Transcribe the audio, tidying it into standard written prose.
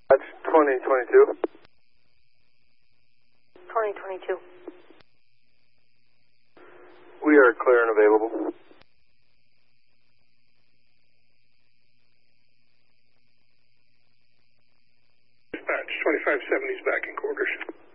That's 2022. 2022. We are clear and available. Dispatch, 2570's back in quarters.